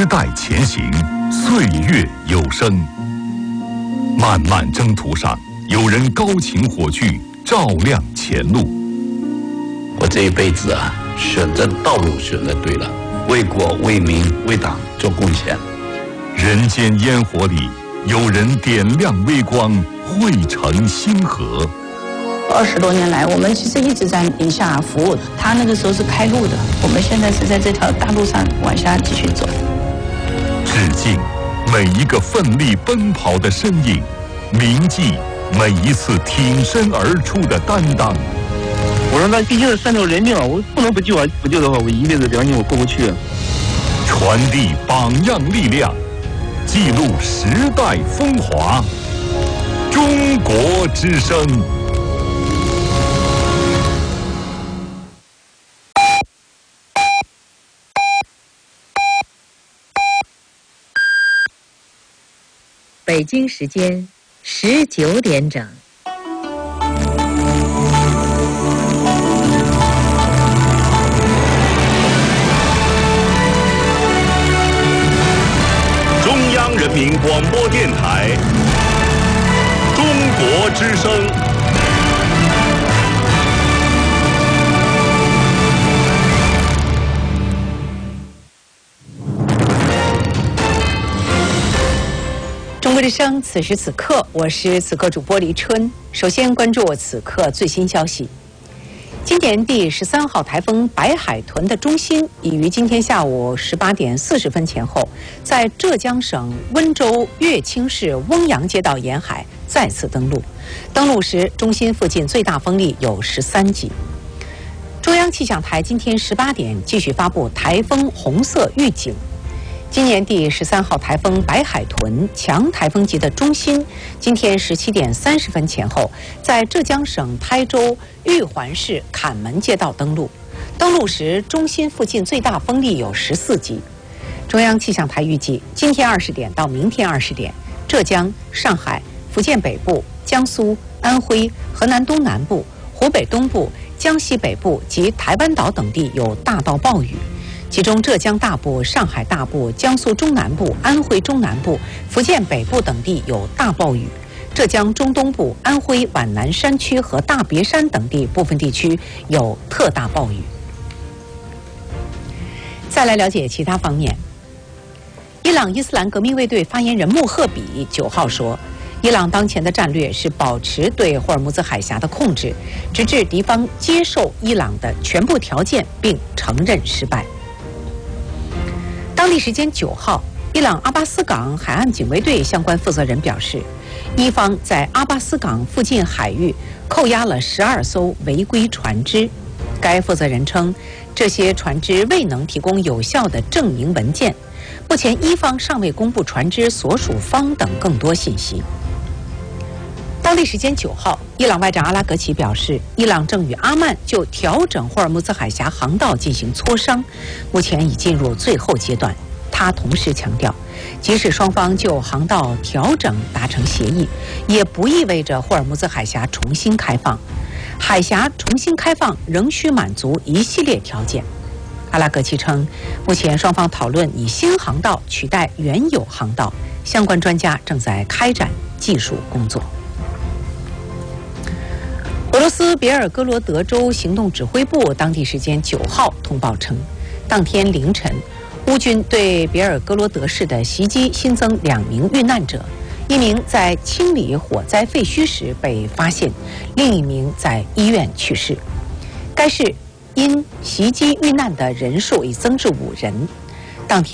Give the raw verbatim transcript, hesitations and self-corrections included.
时代前行，岁月有声。漫漫征途上，有人高擎火炬，照亮前路。 我这一辈子啊，选择道路选择对了，为国为民为党做贡献。 人间烟火里，有人点亮微光，汇成星河。 二十多年来，我们其实一直在宁夏服务。他那个时候是开路的，我们现在是在这条大路上往下继续走。 致敬每一个奋力奔跑的身影，铭记每一次挺身而出的担当。 我说那毕竟是三条人命啊，我不能不救啊！不救的话，我一辈子良心我过不去。 传递榜样力量，记录时代风华。中国之声。 北京时间十九点整。 中央人民广播电台，中国之声。 中国之声，此时此刻，我是此刻主播黎春。首先关注此刻最新消息。今年第十三号台风白海豚的中心已于今天下午十八点四十分前后，在浙江省温州乐清市翁阳街道沿海再次登陆。登陆时，中心附近最大风力有十三级。中央气象台今天十八点继续发布台风红色预警。今年第十三号台风白海豚强台风级的中心，今天十七点三十分前后，在浙江省台州玉环市坎门街道登陆。登陆时，中心附近最大风力有十四级。中央气象台预计，今天二十点到明天二十点，浙江、上海、福建北部、江苏、安徽、河南东南部、湖北东部、江西北部及台湾岛等地有大到暴雨。其中浙江大部、上海大部、江苏中南部、安徽中南部、福建北部等地有大暴雨；浙江中东部、安徽皖南山区和大别山等地部分地区有特大暴雨。再来了解其他方面。伊朗伊斯兰革命卫队发言人穆赫比九号说，伊朗当前的战略是保持对霍尔木兹海峡的控制，直至敌方接受伊朗的全部条件并承认失败。当地时间九号，伊朗阿巴斯港海岸警卫队相关负责人表示，伊方在阿巴斯港附近海域扣押了十二艘违规船只。该负责人称，这些船只未能提供有效的证明文件。目前，伊方尚未公布船只所属方等更多信息。当地时间九号，伊朗外长阿拉格齐表示，伊朗正与阿曼就调整霍尔木兹海峡航道进行磋商，目前已进入最后阶段。他同时强调，即使双方就航道调整达成协议，也不意味着霍尔木兹海峡重新开放。海峡重新开放仍需满足一系列条件。阿拉格齐称，目前双方讨论以新航道取代原有航道，相关专家正在开展技术工作。俄罗斯别尔哥罗德州行动指挥部当地时间九号通报称，当天凌晨，乌军对别尔哥罗德市的袭击新增两名遇难者，一名在清理火灾废墟时被发现，另一名在医院去世。该市因袭击遇难的人数已增至五人。当天